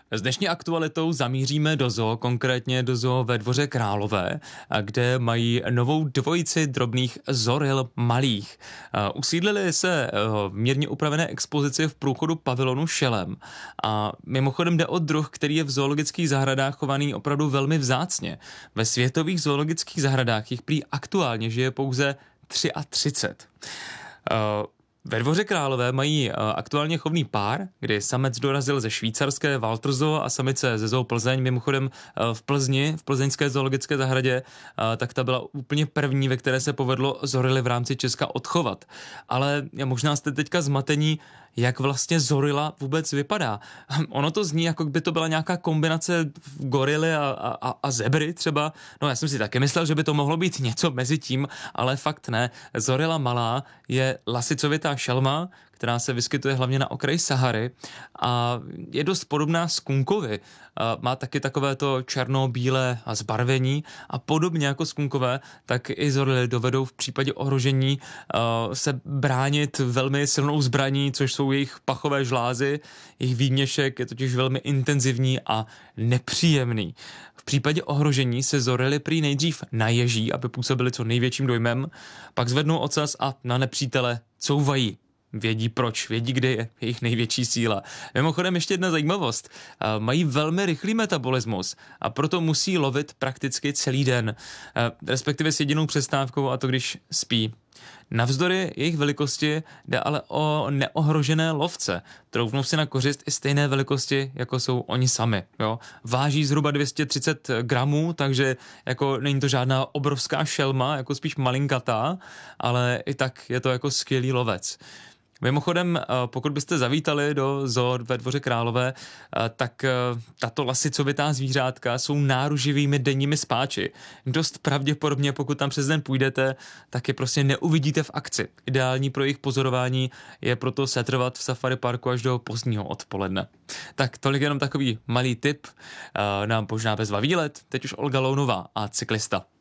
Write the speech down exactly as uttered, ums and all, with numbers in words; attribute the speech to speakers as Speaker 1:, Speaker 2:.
Speaker 1: S dnešní aktualitou zamíříme do zoo, konkrétně do zoo ve Dvoře Králové, kde mají novou dvojici drobných zoril malých. Usídlili se v mírně upravené expozici v průchodu pavilonu Šelem a mimochodem jde o druh, který je v zoologických zahradách chovaný opravdu velmi vzácně. Ve světových zoologických zahradách jich prý aktuálně žije pouze třicet tři. Ve Dvoře Králové mají aktuálně chovný pár, kdy samec dorazil ze švýcarské Walter Zoo a samice ze Zoo Plzeň. Mimochodem v Plzni, v plzeňské zoologické zahradě, tak ta byla úplně první, ve které se povedlo zorily v rámci Česka odchovat. Ale možná jste teďka zmatení, jak vlastně zorila vůbec vypadá. Ono to zní, jako by to byla nějaká kombinace gorily a, a, a zebry třeba. No já jsem si taky myslel, že by to mohlo být něco mezi tím, ale fakt ne. Zorila malá je lasicovitá šelma, která se vyskytuje hlavně na okraji Sahary a je dost podobná skunkovi. Má taky takové to černo-bílé zbarvení a podobně jako skunkové, tak i zorily dovedou v případě ohrožení se bránit velmi silnou zbraní, což jsou jejich pachové žlázy. Jejich výměšek je totiž velmi intenzivní a nepříjemný. V případě ohrožení se zorily prý nejdřív naježí, aby působily co největším dojmem, pak zvednou ocas a na nepřítele couvají. Vědí proč, vědí, kde je jejich největší síla. Mimochodem ještě jedna zajímavost. Mají velmi rychlý metabolismus a proto musí lovit prakticky celý den, respektive s jedinou přestávkou, a to když spí. Navzdory jejich velikosti jde ale o neohrožené lovce. Troufnou si na kořist i stejné velikosti, jako jsou oni sami. Jo? Váží zhruba dvě stě třicet gramů, takže jako není to žádná obrovská šelma, jako spíš malinkatá, ale i tak je to jako skvělý lovec. Mimochodem, pokud byste zavítali do zoo ve Dvoře Králové, tak tato lasicovitá zvířátka jsou náruživými denními spáči. Dost pravděpodobně, pokud tam přes den půjdete, tak je prostě neuvidíte v akci. Ideální pro jejich pozorování je proto setrvat v safari parku až do pozdního odpoledne. Tak tolik jenom takový malý tip na možná bezva výlet. Teď už Olga Lounová a cyklista.